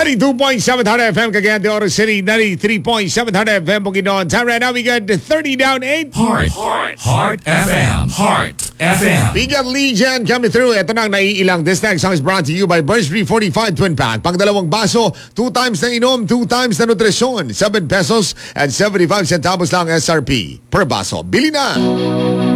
92.7 Hot FM, Cagayan de Oro City, 93.7 Hot FM, Bukidnon. Time right now, we got 30 down 8. Heart FM. Heart FM. We got Legion coming through. Ito na ang naiilang. This next song is brought to you by Burnsby 45 Twin Pack. Pang dalawang baso, 2 times na inom, 2 times na nutrisyon. 7 pesos and 75 centavos lang SRP per baso. Bili na!